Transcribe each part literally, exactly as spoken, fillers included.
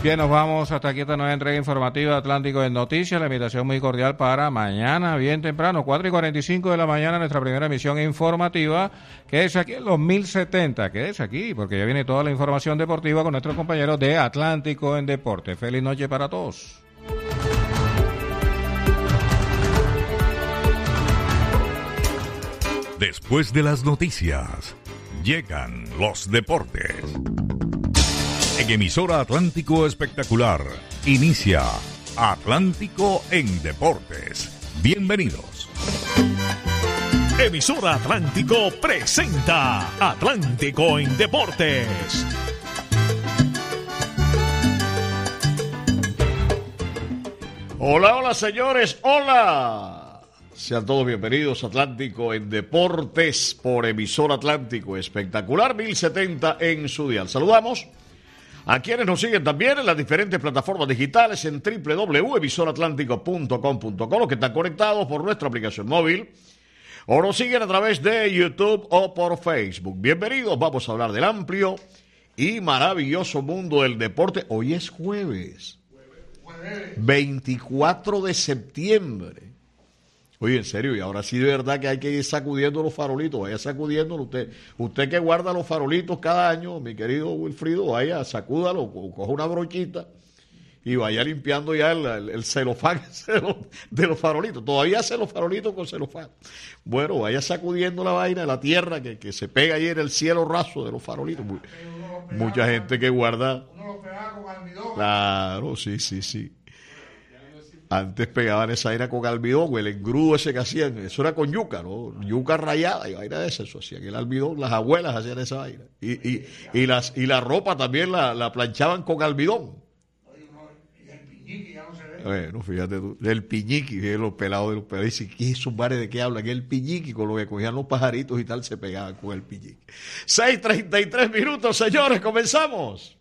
Bien, nos vamos hasta aquí esta nueva entrega informativa de Atlántico en Noticias. La invitación muy cordial para mañana, bien temprano, cuatro y cuarenta y cinco de la mañana, nuestra primera emisión informativa, que es aquí en los mil setenta, que es aquí, porque ya viene toda la información deportiva con nuestros compañeros de Atlántico en Deporte. Feliz noche para todos. Después de las noticias, llegan los deportes. En emisora Atlántico Espectacular, inicia Atlántico en Deportes. Bienvenidos. Emisora Atlántico presenta Atlántico en Deportes. Hola, hola señores, hola. Sean todos bienvenidos a Atlántico en Deportes por emisora Atlántico Espectacular mil setenta en su dial. Saludamos a quienes nos siguen también en las diferentes plataformas digitales en doble u doble u doble u punto emisora atlántico punto com punto co, los que están conectados por nuestra aplicación móvil o nos siguen a través de YouTube o por Facebook. Bienvenidos, vamos a hablar del amplio y maravilloso mundo del deporte. Hoy es jueves, veinticuatro de septiembre. Oye, en serio, y ahora sí de verdad que hay que ir sacudiendo los farolitos, vaya sacudiéndolo usted. Usted que guarda los farolitos cada año, mi querido Wilfrido, vaya, sacúdalo, coja una brochita y vaya limpiando ya el, el, el celofán de los farolitos. Todavía hace los farolitos con celofán. Bueno, vaya sacudiendo la vaina de la tierra que, que se pega ahí en el cielo raso de los farolitos. Muy, mucha gente que guarda. Uno lo pegaba con almidón. Claro, sí, sí, sí. Antes pegaban esa vaina con almidón, el engrudo ese que hacían, eso era con yuca, ¿no? Yuca rayada y vaina de esa, eso hacían el almidón, las abuelas hacían esa vaina. Y, y, y, las, y la ropa también la, la planchaban con almidón. Y el piñiqui ya no se ve. Bueno, fíjate tú, el piñiqui, los pelados de los pelados, dicen, ¿qué esos bares de qué hablan? El piñiqui, con lo que cogían los pajaritos y tal, se pegaban con el piñiqui. seis treinta y tres minutos, señores, comenzamos.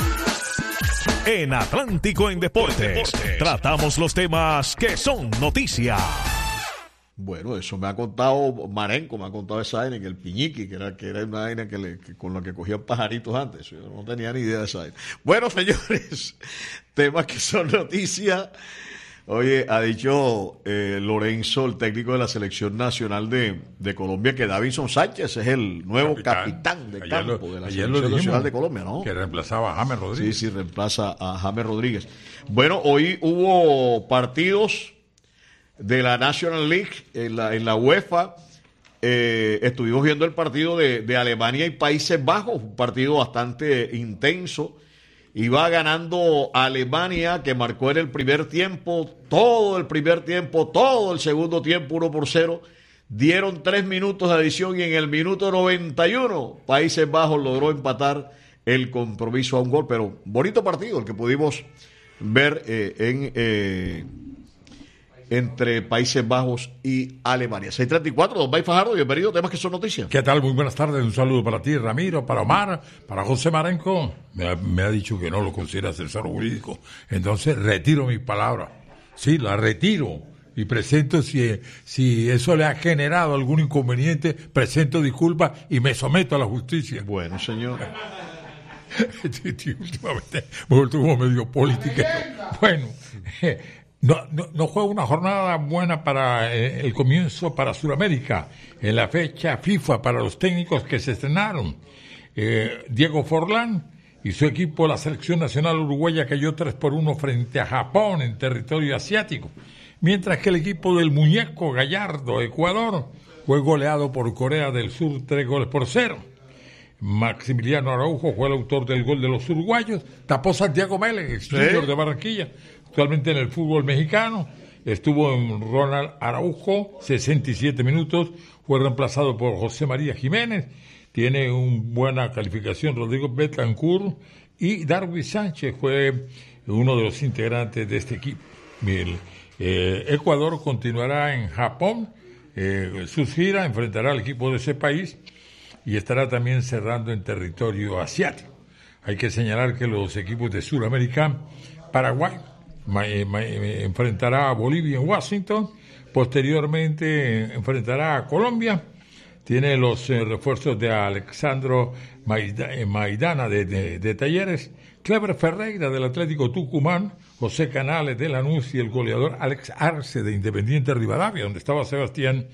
En Atlántico en Deportes, tratamos los temas que son noticia. Bueno, eso me ha contado Marenco, me ha contado esa vaina, que el piñiqui, que era, que era una vaina que le, que con la que cogían pajaritos antes. Yo no tenía ni idea de esa vaina. Bueno, señores, temas que son noticia. Oye, ha dicho eh, Lorenzo, el técnico de la Selección Nacional de, de Colombia, que Davinson Sánchez es el nuevo capitán, capitán de campo lo, de la Selección Nacional de Colombia, ¿no? Que reemplazaba a James Rodríguez. Sí, sí, reemplaza a James Rodríguez. Bueno, hoy hubo partidos de la National League en la, en la UEFA. Eh, estuvimos viendo el partido de, de Alemania y Países Bajos, un partido bastante intenso. Iba ganando Alemania, que marcó en el primer tiempo, todo el primer tiempo, todo el segundo tiempo, uno por cero. Dieron tres minutos de adición y en el minuto noventa y uno, Países Bajos logró empatar el compromiso a un gol. Pero bonito partido el que pudimos ver eh, en eh, entre Países Bajos y Alemania. seis treinta y cuatro, don Bay Fajardo, bienvenido a Temas que son noticias. ¿Qué tal? Muy buenas tardes, un saludo para ti, Ramiro, para Omar, para José Marenco. Me ha, me ha dicho que no lo considera asesor jurídico, entonces retiro mi palabra. Sí, la retiro y presento, si, si eso le ha generado algún inconveniente, presento disculpas y me someto a la justicia. Bueno, señor. Últimamente me vuelto como medio político. Bueno, No, no, no fue una jornada buena para eh, el comienzo para Sudamérica, en la fecha FIFA para los técnicos que se estrenaron. Eh, Diego Forlán y su equipo, la selección nacional uruguaya, cayó tres por uno frente a Japón en territorio asiático, mientras que el equipo del muñeco Gallardo, Ecuador, fue goleado por Corea del Sur tres goles por cero. Maximiliano Araujo fue el autor del gol de los uruguayos, tapó Santiago Vélez, ex Junior de Barranquilla, actualmente en el fútbol mexicano. Estuvo en Ronald Araujo, sesenta y siete minutos, fue reemplazado por José María Jiménez, tiene una buena calificación Rodrigo Betancourt, y Darwin Sánchez fue uno de los integrantes de este equipo. El, eh, Ecuador continuará en Japón, eh, su gira, enfrentará al equipo de ese país y estará también cerrando en territorio asiático. Hay que señalar que los equipos de Sudamérica, Paraguay ma, eh, ma, eh, enfrentará a Bolivia en Washington, posteriormente eh, enfrentará a Colombia, tiene los eh, refuerzos de Alexandro Maida, eh, Maidana de, de, de Talleres, Cleber Ferreira del Atlético Tucumán, José Canales de Lanús y el goleador Alex Arce de Independiente Rivadavia, donde estaba Sebastián,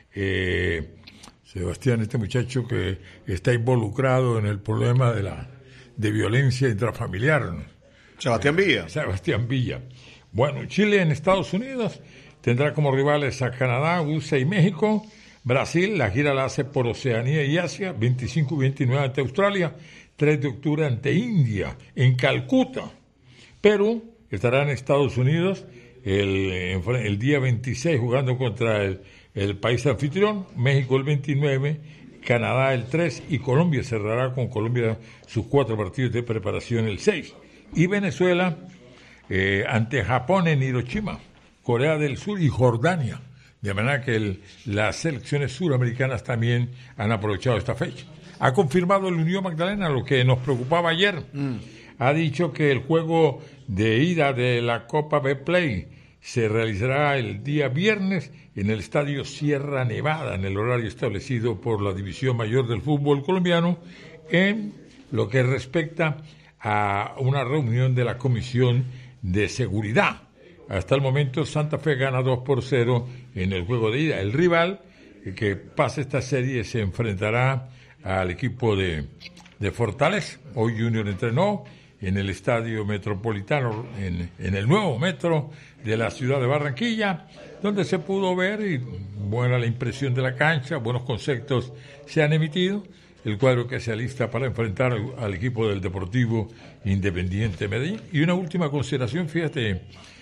eh, Sebastián, este muchacho que está involucrado en el problema de la de violencia intrafamiliar. Sebastián Villa. Sebastián Villa. Bueno, Chile en Estados Unidos tendrá como rivales a Canadá, U S A y México. Brasil, la gira la hace por Oceanía y Asia, veinticinco y veintinueve ante Australia, tres de octubre ante India, en Calcuta. Perú estará en Estados Unidos el, el día veintiséis jugando contra el, el país anfitrión, México el veintinueve, Canadá el tres y Colombia cerrará con Colombia sus cuatro partidos de preparación el seis. Y Venezuela eh, ante Japón en Hiroshima, Corea del Sur y Jordania. De manera que el, las selecciones suramericanas también han aprovechado esta fecha. Ha confirmado el Unión Magdalena lo que nos preocupaba ayer. Mm. Ha dicho que el juego de ida de la Copa Betplay se realizará el día viernes en el Estadio Sierra Nevada, en el horario establecido por la División Mayor del Fútbol Colombiano, en lo que respecta a una reunión de la Comisión de Seguridad. Hasta el momento Santa Fe gana dos por cero en el juego de ida. El rival que pase esta serie se enfrentará al equipo de, de Fortaleza. Hoy Junior entrenó en el Estadio Metropolitano, en, en el nuevo metro de la ciudad de Barranquilla, donde se pudo ver, y buena la impresión de la cancha, buenos conceptos se han emitido, el cuadro que se alista para enfrentar al, al equipo del Deportivo Independiente Medellín. Y una última consideración, fíjate,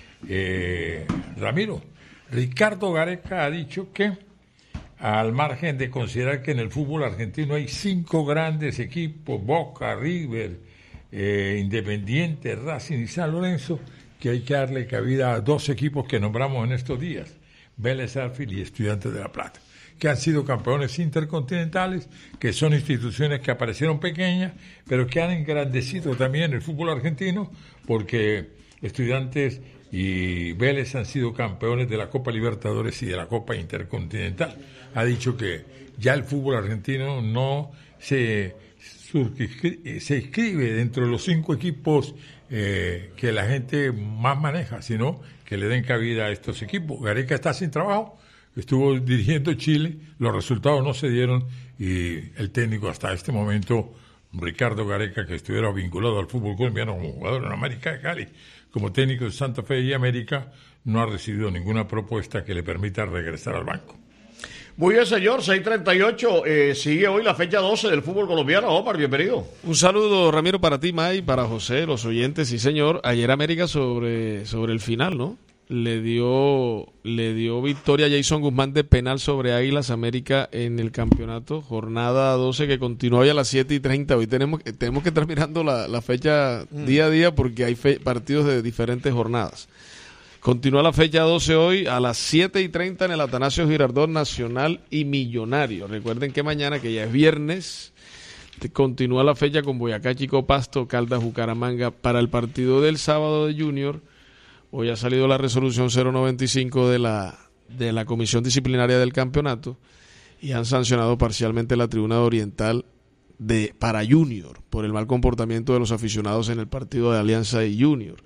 eh, Ramiro, Ricardo Gareca ha dicho que, al margen de considerar que en el fútbol argentino hay cinco grandes equipos, Boca, River, eh, Independiente, Racing y San Lorenzo, que hay que darle cabida a dos equipos que nombramos en estos días, Vélez Sarsfield y Estudiantes de La Plata, que han sido campeones intercontinentales, que son instituciones que aparecieron pequeñas, pero que han engrandecido también el fútbol argentino, porque Estudiantes y Vélez han sido campeones de la Copa Libertadores y de la Copa Intercontinental. Ha dicho que ya el fútbol argentino no se, se inscribe dentro de los cinco equipos eh, que la gente más maneja, sino que le den cabida a estos equipos. Gareca está sin trabajo, estuvo dirigiendo Chile, los resultados no se dieron y el técnico hasta este momento, Ricardo Gareca, que estuviera vinculado al fútbol colombiano como jugador en América de Cali, como técnico de Santa Fe y América, no ha recibido ninguna propuesta que le permita regresar al banco. Muy bien, señor, seis treinta y ocho, eh, sigue hoy la fecha doce del fútbol colombiano. Omar, bienvenido. Un saludo, Ramiro, para ti, May, para José, los oyentes, sí señor. Ayer América sobre, sobre el final, ¿no? Le dio, le dio victoria a Jason Guzmán de penal sobre Águilas América en el campeonato, jornada doce que continúa hoy a las siete y treinta. Hoy tenemos, tenemos que estar mirando la, la fecha mm. día a día porque hay fe, partidos de diferentes jornadas. Continúa la fecha doce hoy a las siete y treinta en el Atanasio Girardot, Nacional y Millonario. Recuerden que mañana, que ya es viernes, continúa la fecha con Boyacá, Chico, Pasto, Caldas, Bucaramanga. Para el partido del sábado de Junior, hoy ha salido la resolución cero noventa y cinco de la, de la Comisión Disciplinaria del Campeonato y han sancionado parcialmente la tribuna oriental de, para Junior por el mal comportamiento de los aficionados en el partido de Alianza y Junior.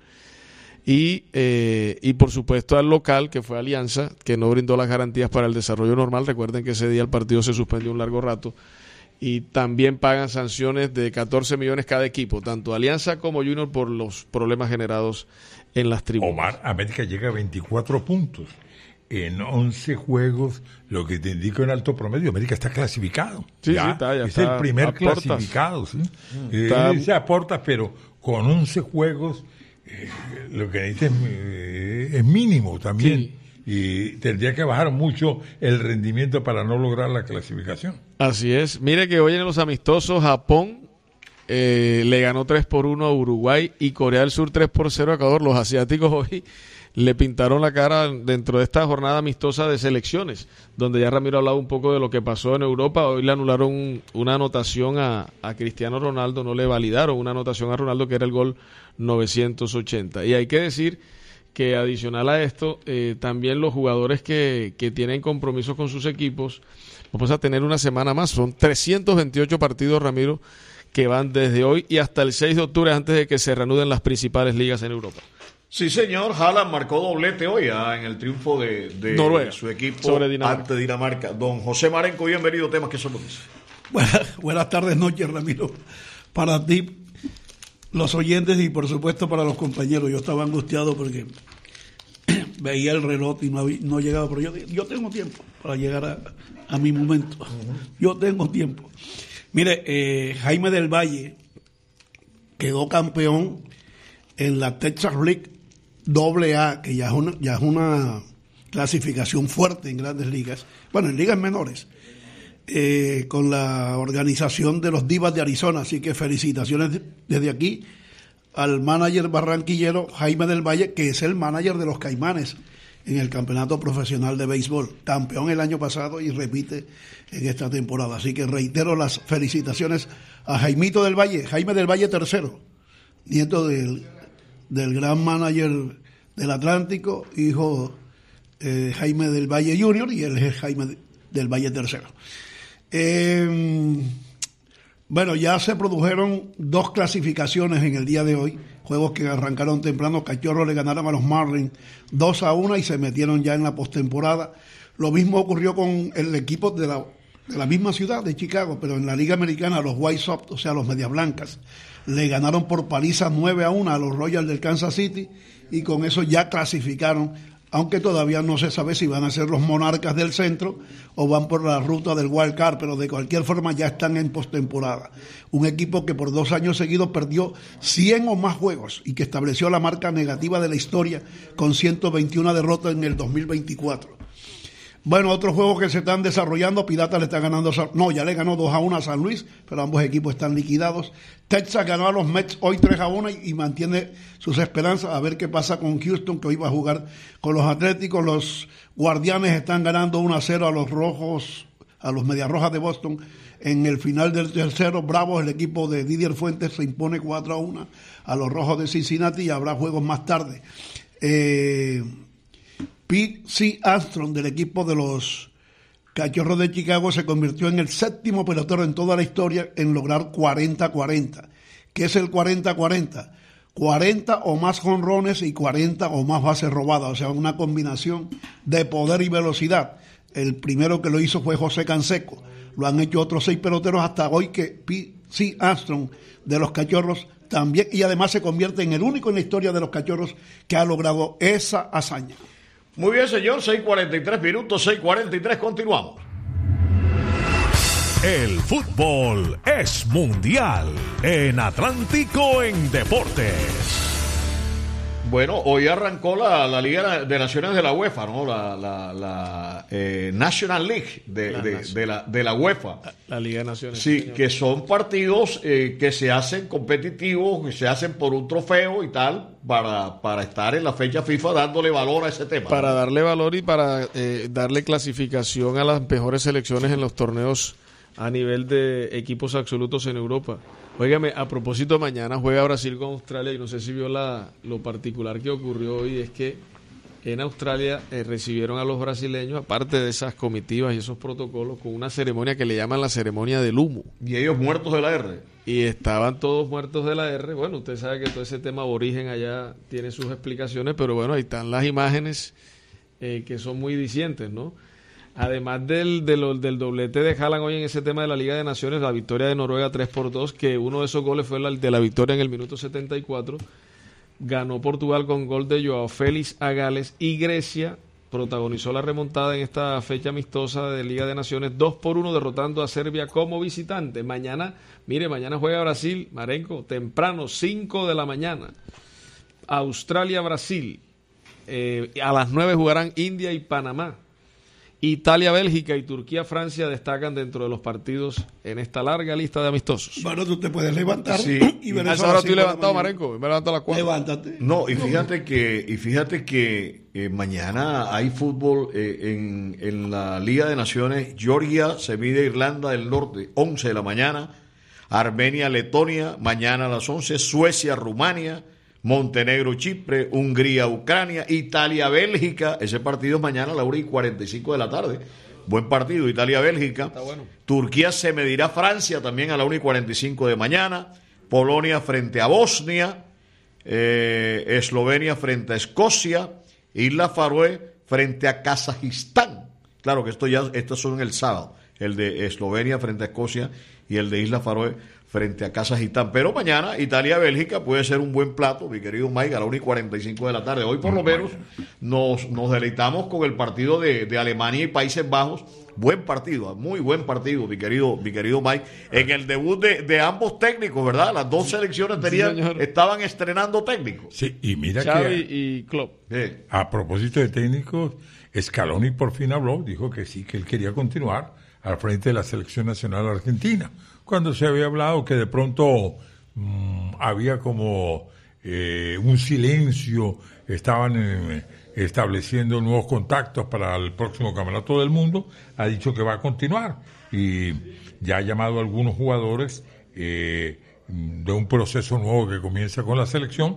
Y, eh, y por supuesto al local, que fue Alianza, que no brindó las garantías para el desarrollo normal. Recuerden que ese día el partido se suspendió un largo rato. Y también pagan sanciones de catorce millones cada equipo, tanto Alianza como Junior, por los problemas generados en las tribunas. Omar, América llega a veinticuatro puntos en once juegos, lo que te indica en alto promedio. América está clasificado. Sí, ya, sí, está, ya es está el primer aportas. clasificado. ¿Sí? Está... Eh, se aporta, pero con once juegos, eh, lo que necesita es, eh, es mínimo también. Sí. Y tendría que bajar mucho el rendimiento para no lograr la clasificación. Así es. Mire que hoy en los amistosos, Japón eh, le ganó tres por uno a Uruguay y Corea del Sur tres por cero a Ecuador. Los asiáticos hoy le pintaron la cara dentro de esta jornada amistosa de selecciones, donde ya Ramiro ha hablado un poco de lo que pasó en Europa. Hoy le anularon un, una anotación a, a Cristiano Ronaldo, no le validaron una anotación a Ronaldo, que era el gol novecientos ochenta. Y hay que decir que adicional a esto, eh, también los jugadores que, que tienen compromisos con sus equipos Vamos a tener una semana más. Son trescientos veintiocho partidos, Ramiro, que van desde hoy y hasta el seis de octubre, antes de que se reanuden las principales ligas en Europa. Sí, señor. Haaland marcó doblete hoy ah, en el triunfo de, de Noruega, su equipo sobre Dinamarca. ante Dinamarca. Don José Marenco, bienvenido a Temas que son noticias. Buenas, buenas tardes, noches, Ramiro. Para ti, los oyentes y por supuesto para los compañeros. Yo estaba angustiado porque veía el reloj y no, había, no llegaba, pero yo, yo tengo tiempo para llegar a, a mi momento. Uh-huh. Yo tengo tiempo. Mire, eh, Jaime del Valle quedó campeón en la Texas League doble A, que ya es una, ya es una clasificación fuerte en grandes ligas, bueno, en ligas menores, eh, con la organización de los Divas de Arizona. Así que felicitaciones desde aquí al manager barranquillero Jaime del Valle, que es el manager de los Caimanes en el campeonato profesional de béisbol, campeón el año pasado y repite en esta temporada. Así que reitero las felicitaciones a Jaimito del Valle, Jaime del Valle tercero, nieto del, del gran manager del Atlántico, hijo eh, Jaime del Valle Junior, y él es Jaime del Valle tercero. Eh, bueno, ya se produjeron dos clasificaciones en el día de hoy, juegos que arrancaron temprano. Cachorros le ganaron a los Marlins dos a uno y se metieron ya en la postemporada. Lo mismo ocurrió con el equipo de la, de la misma ciudad de Chicago, pero en la Liga Americana, los White Sox, o sea, los Medias Blancas, le ganaron por paliza nueve a uno a los Royals del Kansas City, y con eso ya clasificaron, aunque todavía no se sabe si van a ser los Monarcas del Centro o van por la ruta del Wild Card, pero de cualquier forma ya están en postemporada. Un equipo que por dos años seguidos perdió cien o más juegos y que estableció la marca negativa de la historia con ciento veintiuna derrotas en el dos mil veinticuatro. Bueno, otros juegos que se están desarrollando, Piratas le está ganando, no, ya le ganó dos a uno a San Luis, pero ambos equipos están liquidados. Texas ganó a los Mets hoy tres a uno y, y mantiene sus esperanzas a ver qué pasa con Houston, que hoy va a jugar con los Atléticos. Los Guardianes están ganando uno a cero a los Rojos, a los Medias Rojas de Boston. En el final del tercero, Bravos, el equipo de Didier Fuentes, se impone cuatro a uno a los Rojos de Cincinnati, y habrá juegos más tarde. Eh... Pete C. Armstrong, del equipo de los Cachorros de Chicago, se convirtió en el séptimo pelotero en toda la historia en lograr cuarenta cuarenta. ¿Qué es el cuarenta cuarenta? cuarenta o más jonrones y cuarenta o más bases robadas, o sea, una combinación de poder y velocidad. El primero que lo hizo fue José Canseco. Lo han hecho otros seis peloteros hasta hoy, que Pete C. Armstrong de los Cachorros también, y además se convierte en el único en la historia de los Cachorros que ha logrado esa hazaña. Muy bien, señor, seis cuarenta y tres minutos, seis cuarenta y tres, continuamos. El fútbol es mundial en Atlántico en Deportes. Bueno, hoy arrancó la, la Liga de Naciones de la UEFA, ¿no? La, la, la eh, National League de la, de, de, la, de la UEFA. La, la Liga de Naciones. Sí, señor. Que son partidos eh, que se hacen competitivos, que se hacen por un trofeo y tal, para, para estar en la fecha FIFA dándole valor a ese tema. Para darle valor y para eh, darle clasificación a las mejores selecciones en los torneos a nivel de equipos absolutos en Europa. Óigame, a propósito, mañana juega Brasil con Australia, y no sé si vio la, lo particular que ocurrió hoy, es que en Australia eh, recibieron a los brasileños, aparte de esas comitivas y esos protocolos, con una ceremonia que le llaman la ceremonia del humo. Y ellos muertos de la R. Y estaban todos muertos de la R. Bueno, usted sabe que todo ese tema aborigen allá tiene sus explicaciones, pero bueno, ahí están las imágenes eh, que son muy dicientes, ¿no? Además del, del, del doblete de Haaland hoy en ese tema de la Liga de Naciones, la victoria de Noruega tres por dos, que uno de esos goles fue el de la victoria en el minuto setenta y cuatro. Ganó Portugal con gol de Joao Félix a Gales, y Grecia protagonizó la remontada en esta fecha amistosa de Liga de Naciones dos por uno, derrotando a Serbia como visitante. Mañana, mire, mañana juega Brasil, Marenco, temprano, cinco de la mañana. Australia-Brasil. Eh, a las nueve jugarán India y Panamá. Italia, Bélgica y Turquía, Francia destacan dentro de los partidos en esta larga lista de amistosos. Bueno, tú te puedes levantar. Sí. Y ver a esa hora estoy levantado, Marenco. Me levanto a las cuatro. Levántate. No, y fíjate que, y fíjate que eh, mañana hay fútbol eh, en, en la Liga de Naciones. Georgia se mide a Irlanda del Norte, once de la mañana. Armenia, Letonia, mañana a las once. Suecia, Rumania. Montenegro, Chipre, Hungría, Ucrania, Italia, Bélgica. Ese partido es mañana a la una y cuarenta y cinco de la tarde. buen partido, Italia-Bélgica. Bueno. Turquía se medirá a Francia también a la una y cuarenta y cinco de mañana. Polonia frente a Bosnia. Eh, Eslovenia frente a Escocia. Islas Faroe frente a Kazajistán. Claro que esto ya, estos son el sábado. El de Eslovenia frente a Escocia y el de Islas Faroe frente a Kazajistán. Pero mañana, Italia-Bélgica puede ser un buen plato, mi querido Mike, a la una y cuarenta y cinco de la tarde. Hoy por lo menos nos, nos deleitamos con el partido de, de Alemania y Países Bajos. Buen partido, muy buen partido, mi querido, mi querido Mike. En el debut de, de ambos técnicos, ¿verdad? Las dos selecciones tenían, sí, estaban estrenando técnicos. Sí, y mira Xavi que y Klopp. Sí. a propósito de técnicos, Scaloni por fin habló, dijo que sí, que él quería continuar al frente de la selección nacional argentina. Cuando se había hablado que de pronto mmm, había como eh, un silencio, estaban eh, estableciendo nuevos contactos para el próximo campeonato del mundo, ha dicho que va a continuar y ya ha llamado a algunos jugadores eh, de un proceso nuevo que comienza con la selección.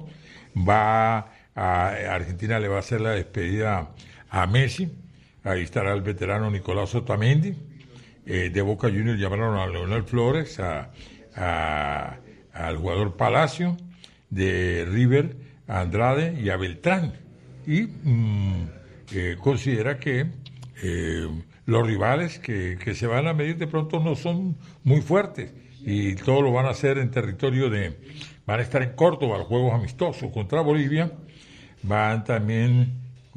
Va a Argentina, le va a hacer la despedida a Messi, ahí estará el veterano Nicolás Otamendi. Eh, de Boca Juniors llamaron a Leonel Flores, a, a, al jugador Palacio, de River a Andrade y a Beltrán. Y mmm, eh, considera que eh, los rivales que, que se van a medir de pronto no son muy fuertes y todo lo van a hacer en territorio de... Van a estar en Córdoba, los juegos amistosos contra Bolivia, van también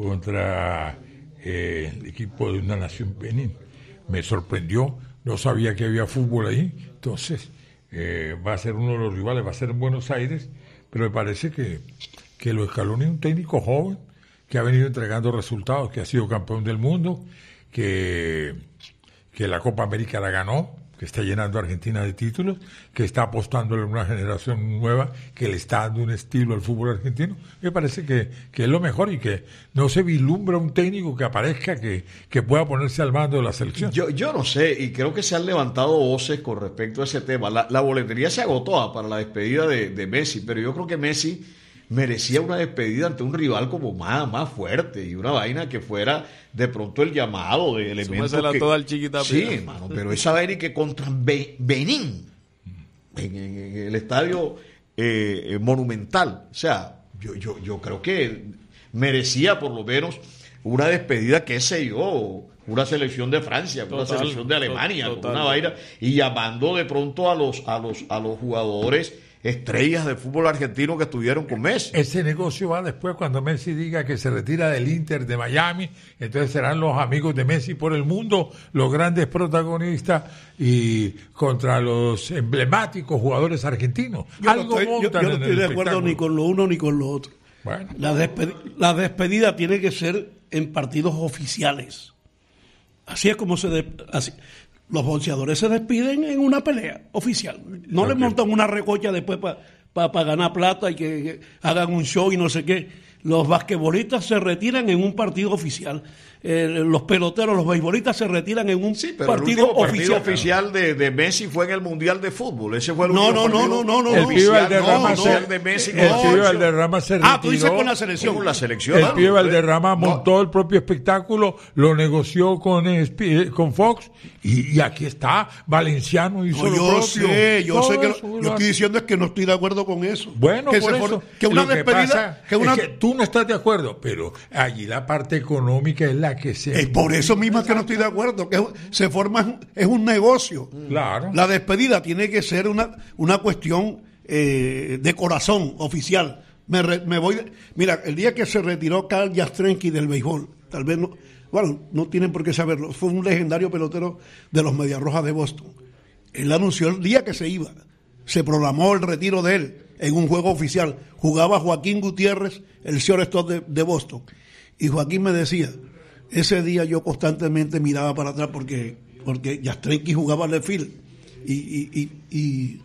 contra eh, el equipo de una nación Benín. Me sorprendió, no sabía que había fútbol ahí, entonces eh, va a ser uno de los rivales, va a ser en Buenos Aires, pero me parece que, que lo Scaloni es un técnico joven, que ha venido entregando resultados, que ha sido campeón del mundo, que, que la Copa América la ganó, que está llenando a Argentina de títulos, que está apostándole a una generación nueva, que le está dando un estilo al fútbol argentino. Me parece que, que es lo mejor y que no se vislumbra un técnico que aparezca, que, que pueda ponerse al mando de la selección. Yo, yo no sé, y creo que se han levantado voces con respecto a ese tema. La, la boletería se agotó para la despedida de, de Messi, pero yo creo que Messi merecía una despedida ante un rival como más, más fuerte y una vaina que fuera de pronto el llamado de elementos que... toda el chiquita. Sí, hermano, pero esa vaina y que contra Be- Benín en, en- en el estadio eh, Monumental, o sea, yo, yo, yo creo que merecía por lo menos una despedida, qué sé yo, una selección de Francia, una Total, selección de Alemania, total. con una vaina, y llamando de pronto a los, a los, a los jugadores estrellas del fútbol argentino que estuvieron con Messi. Ese negocio va después cuando Messi diga que se retira del Inter de Miami, entonces serán los amigos de Messi por el mundo los grandes protagonistas y contra los emblemáticos jugadores argentinos. Yo Algo no estoy, yo- montan yo no en estoy el de acuerdo espectáculo. ni con lo uno ni con lo otro. Bueno, La, despedi- la despedida tiene que ser en partidos oficiales. Así es como se... de- así. Los boxeadores se despiden en una pelea oficial. No Ok. le montan una recocha después para pa, pa ganar plata y que, que hagan un show y no sé qué. Los basquetbolistas se retiran en un partido oficial. Eh, los peloteros, los beisbolistas se retiran en un Sí, pero partido, el último partido oficial. oficial de, de Messi fue en el Mundial de Fútbol. Ese fue el No, último no, no, partido no, no, no. el pibe Valderrama no, se, no. el de Messi con el la pibe selección. Valderrama se Ah, tú dices retiró. con la selección. Con la selección. El ¿no? pibe Valderrama No. montó el propio espectáculo, lo negoció con, Espi- con Fox y, y aquí está, Valenciano hizo No, lo yo propio. sé, yo Todo sé que eso lo, lo yo hace. estoy diciendo es que no estoy de acuerdo con eso. Bueno, que por se eso, for- que una lo que despedida, pasa que una es que tú no estás de acuerdo, pero allí la parte económica es la que se... es por eso mismo es que no estoy de acuerdo, que se forma es un negocio. Claro. La despedida tiene que ser una una cuestión eh, de corazón oficial. Me, re- me voy, de- mira, el día que se retiró Carl Yastrzemski del béisbol, tal vez no, bueno, no tienen por qué saberlo, fue un legendario pelotero de los Medias Rojas de Boston. Él anunció el día que se iba, se programó el retiro de él en un juego oficial. Jugaba Joaquín Gutiérrez, el shortstop de, de Boston, y Joaquín me decía, ese día yo constantemente miraba para atrás porque porque Yastrzemski jugaba left field y, y, y, y,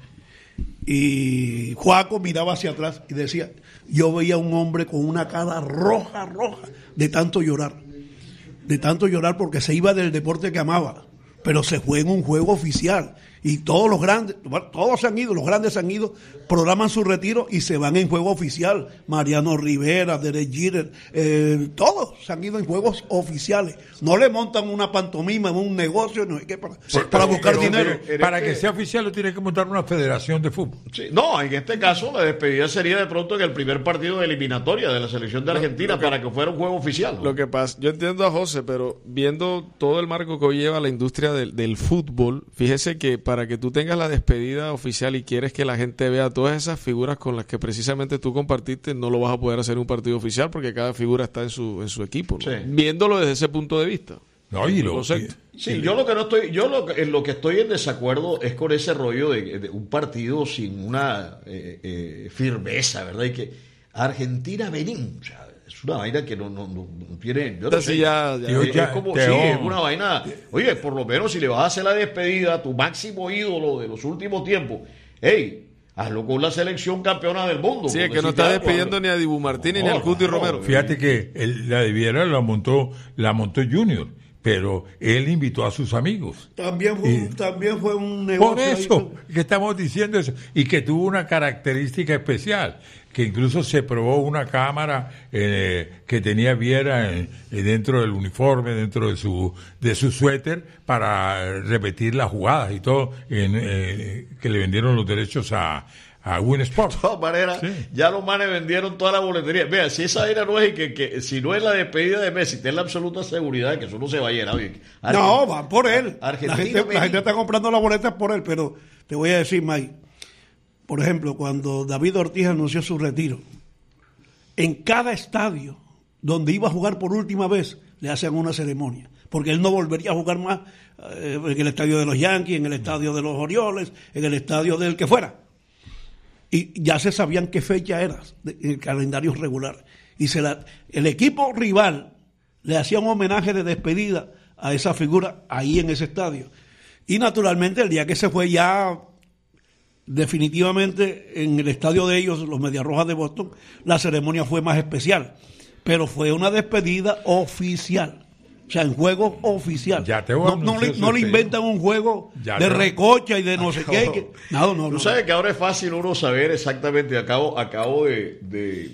y Joaco miraba hacia atrás y decía, yo veía a un hombre con una cara roja, roja, de tanto llorar, de tanto llorar porque se iba del deporte que amaba, pero se fue en un juego oficial Y todos los grandes, todos se han ido, los grandes se han ido, programan su retiro y se van en juego oficial. Mariano Rivera, Derek Jeter, eh, todos se han ido en juegos oficiales. No le montan una pantomima, un negocio, no, ¿qué? Para, Sí, para pero- buscar pero- dinero. pero- Para este- que sea oficial lo tiene que montar una federación de fútbol. Sí, no, en este caso la despedida sería de pronto en el primer partido de eliminatoria de la selección de Argentina para que fuera un juego oficial, ¿no? Lo que pasa, yo entiendo a José, pero viendo todo el marco que hoy lleva la industria del, del fútbol, fíjese que para que tú tengas la despedida oficial y quieres que la gente vea todas esas figuras con las que precisamente tú compartiste, no lo vas a poder hacer en un partido oficial porque cada figura está en su en su equipo, ¿no? Sí. Viéndolo desde ese punto de vista. No, y lo, Concepto. Sí, yo lo que no estoy, yo lo, que- en lo que estoy en desacuerdo es con ese rollo de, de un partido sin una eh, eh, firmeza, ¿verdad? Y que Argentina-Benín, o sea, es una vaina que no, no, no, no tiene. Yo no Entonces sé. ya- ya- Es- Yo ya- es como, te sí, ojo. es una vaina. Oye, por lo menos si le vas a hacer la despedida a tu máximo ídolo de los últimos tiempos, hey, hazlo con la selección campeona del mundo. Sí, por es que no decirte está algo, despidiendo algo. ni a Dibu Martínez No, ni al Cuti no, Romero. Fíjate que el- la de Viera la montó, la montó Junior, pero él invitó a sus amigos. También fue, un- Y- también fue un negocio. Por ahí eso con- que estamos diciendo eso, y que tuvo una característica especial, que incluso se probó una cámara eh, que tenía Viera en- eh, dentro del uniforme, dentro de su de su suéter, para repetir las jugadas y todo, en, eh, que le vendieron los derechos a, a Win Sport. De todas maneras, Sí. ya los manes vendieron toda la boletería. Vea, si esa era no es que, que si no es la despedida de Messi, ten la absoluta seguridad de que eso no se va a llenar. Oye, No, Argen- van por él. Argentina, la, gente, la Benín. gente está comprando las boletas por él, pero te voy a decir, Mike, por ejemplo, cuando David Ortiz anunció su retiro, en cada estadio donde iba a jugar por última vez, le hacían una ceremonia, porque él no volvería a jugar más eh, en el estadio de los Yankees, en el estadio de los Orioles, en el estadio del que fuera. Y ya se sabían qué fecha era de- en el calendario regular. Y se la, el equipo rival le hacía un homenaje de despedida a esa figura ahí en ese estadio. Y naturalmente el día que se fue ya definitivamente en el estadio de ellos, los Mediarrojas de Boston, la ceremonia fue más especial. Pero fue una despedida oficial. O sea, en juego oficial. Ya te voy a no, no, le, anunciar no su le despedida. inventan un juego Ya de te- recocha y de no sé qué. que- no, no, no. Tú sabes que ahora es fácil uno saber exactamente. Acabo, acabo de, de,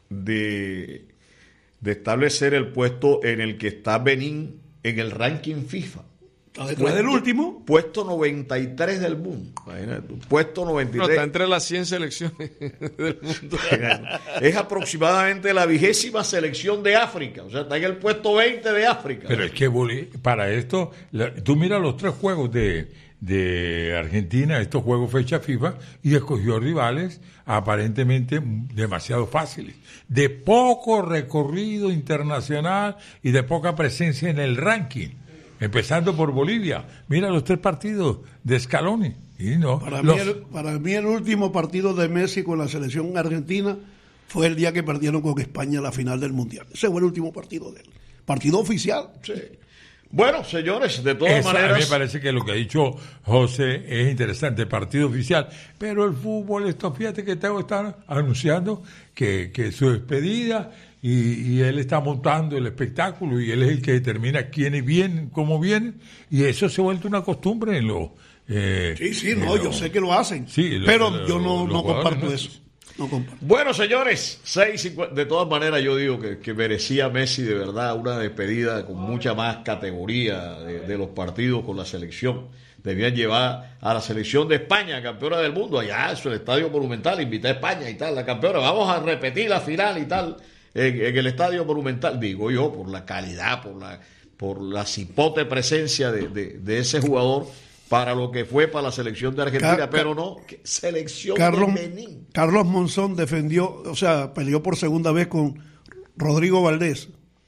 de, de establecer el puesto en el que está Benín en el ranking FIFA. Está detrás del último. Puesto noventa y tres del mundo. Imagínate tú, puesto noventa y No, tres. está entre las cien selecciones del mundo. Es aproximadamente la vigésima selección de África. O sea, está en el puesto veinte de África. Pero es que Boli- para esto, la- tú miras los tres juegos de, de Argentina, estos juegos fecha FIFA, y escogió rivales aparentemente demasiado fáciles, de poco recorrido internacional y de poca presencia en el ranking. Empezando por Bolivia. Mira los tres partidos de Scaloni. Y no, Para, los- mí el, para mí el último partido de Messi con la selección argentina fue el día que perdieron con España la final del Mundial. Ese fue el último partido de él. Partido oficial. Sí. Bueno, señores, de todas Esa, a mí me maneras. parece que lo que ha dicho José es interesante, partido oficial, pero el fútbol, esto, fíjate que Teo está anunciando que, que su despedida y, y él está montando el espectáculo y él es el que determina quiénes vienen, cómo vienen, y eso se ha vuelto una costumbre en los... eh, Sí, sí, en no, los- yo sé que lo hacen. Sí, lo- pero lo- yo no, los no jugadores comparto nuestros. eso. No comparto. Bueno, señores, seis cincuenta. De todas maneras, yo digo que, que merecía Messi de verdad una despedida con mucha más categoría de, de los partidos con la selección. Debían llevar a la selección de España, campeona del mundo, allá, eso, el Estadio Monumental, invité a España y tal, la campeona. Vamos a repetir la final y tal en, en el Estadio Monumental. Digo yo, por la calidad, por la, por la cipote presencia de, de, de ese jugador para lo que fue para la selección de Argentina, Ca- pero no, que selección Carlos, de Benín. Carlos Monzón defendió, o sea, peleó por segunda vez con Rodrigo Valdés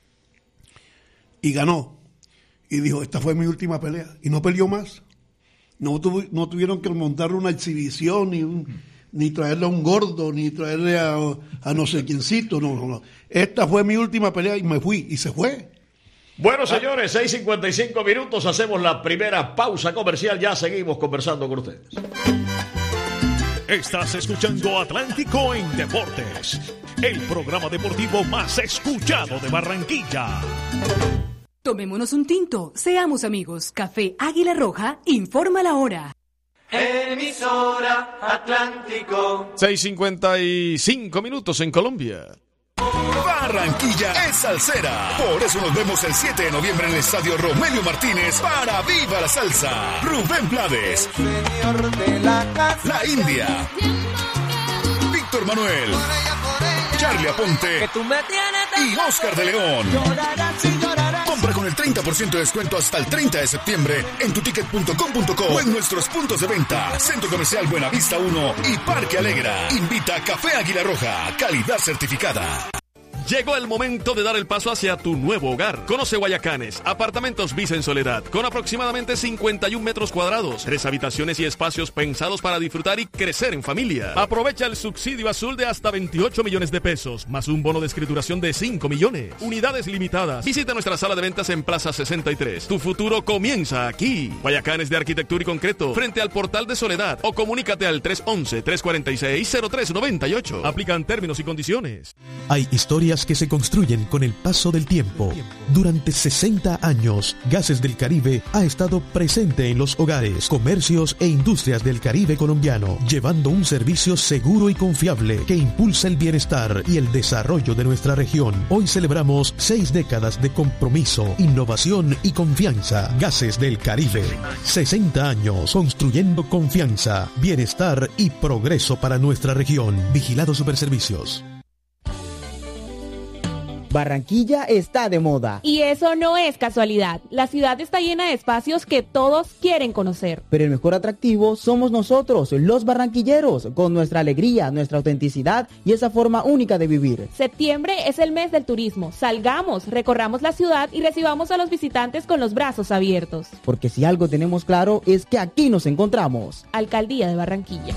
y ganó. Y dijo, esta fue mi última pelea. Y no peleó más. No, tuvo- no tuvieron que montarle una exhibición, ni, un- ni traerle a un gordo, ni traerle a, a no sé quiéncito. No, no, no. Esta fue mi última pelea y me fui. Y se fue. Bueno, señores, seis cincuenta y cinco minutos, hacemos la primera pausa comercial, ya seguimos conversando con ustedes. Estás escuchando Atlántico en Deportes, el programa deportivo más escuchado de Barranquilla. Tomémonos un tinto, seamos amigos. Café Águila Roja informa la hora. Emisora Atlántico. seis cincuenta y cinco minutos en Colombia. Barranquilla es salsera. Por eso nos vemos el siete de noviembre en el Estadio Romelio Martínez para Viva la Salsa. Rubén Blades, La India, Víctor Manuel, Charlie Aponte y Oscar de León. Compra con el treinta por ciento de descuento hasta el treinta de septiembre en tuticket punto com punto co o en nuestros puntos de venta. Centro Comercial Buenavista uno y Parque Alegra. Invita Café Águila Roja, calidad certificada. Llegó el momento de dar el paso hacia tu nuevo hogar. Conoce Guayacanes, apartamentos Visa en Soledad, con aproximadamente cincuenta y un metros cuadrados, tres habitaciones y espacios pensados para disfrutar y crecer en familia. Aprovecha el subsidio azul de hasta veintiocho millones de pesos, más un bono de escrituración de cinco millones. Unidades limitadas. Visita nuestra sala de ventas en Plaza sesenta y tres. Tu futuro comienza aquí. Guayacanes de Arquitectura y Concreto, frente al Portal de Soledad, o comunícate al tres once, tres cuarenta y seis, cero tres noventa y ocho. Aplican términos y condiciones. Hay historias que se construyen con el paso del tiempo. Durante sesenta años, Gases del Caribe ha estado presente en los hogares, comercios e industrias del Caribe colombiano, llevando un servicio seguro y confiable que impulsa el bienestar y el desarrollo de nuestra región. Hoy celebramos seis décadas de compromiso, innovación y confianza. Gases del Caribe. sesenta años construyendo confianza, bienestar y progreso para nuestra región. Vigilado Superservicios. Barranquilla está de moda. Y eso no es casualidad. La ciudad está llena de espacios que todos quieren conocer. Pero el mejor atractivo somos nosotros, los barranquilleros, con nuestra alegría, nuestra autenticidad y esa forma única de vivir. Septiembre es el mes del turismo. Salgamos, recorramos la ciudad y recibamos a los visitantes con los brazos abiertos. Porque si algo tenemos claro es que aquí nos encontramos. Alcaldía de Barranquilla.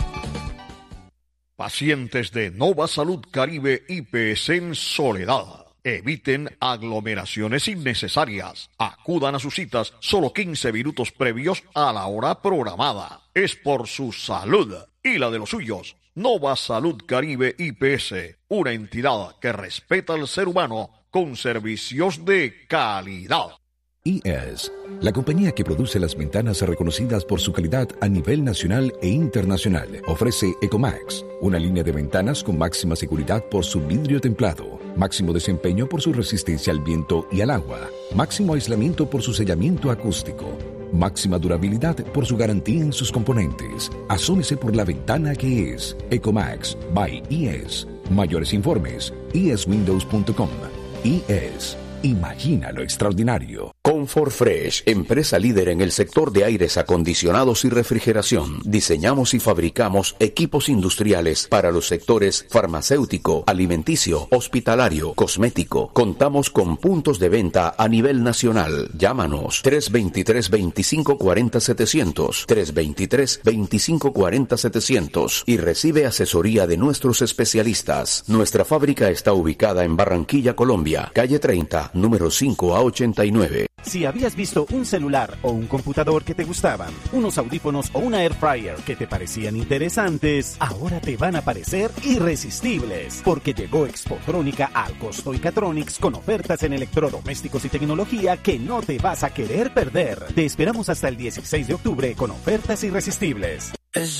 Pacientes de Nova Salud Caribe I P S en Soledad. Eviten aglomeraciones innecesarias. Acudan a sus citas solo quince minutos previos a la hora programada. Es por su salud y la de los suyos. Nova Salud Caribe I P S, una entidad que respeta al ser humano con servicios de calidad. I E S, la compañía que produce las ventanas reconocidas por su calidad a nivel nacional e internacional, ofrece Ecomax, una línea de ventanas con máxima seguridad por su vidrio templado, máximo desempeño por su resistencia al viento y al agua, máximo aislamiento por su sellamiento acústico, máxima durabilidad por su garantía en sus componentes. Asómese por la ventana que es Ecomax by I E S. Mayores informes, i e s windows punto com. I E S. Imagina lo extraordinario. Comfort Fresh, empresa líder en el sector de aires acondicionados y refrigeración. Diseñamos y fabricamos equipos industriales para los sectores farmacéutico, alimenticio, hospitalario, cosmético. Contamos con puntos de venta a nivel nacional. Llámanos tres veintitrés, veinticinco cuarenta, setecientos, tres veintitrés, veinticinco cuarenta, setecientos y recibe asesoría de nuestros especialistas. Nuestra fábrica está ubicada en Barranquilla, Colombia, calle treinta, número cinco a ochenta y nueve. Si habías visto un celular o un computador que te gustaban, unos audífonos o una air fryer que te parecían interesantes, ahora te van a parecer irresistibles, porque llegó Expotrónica al Costo y Catronics con ofertas en electrodomésticos y tecnología que no te vas a querer perder. Te esperamos hasta el dieciséis de octubre con ofertas irresistibles.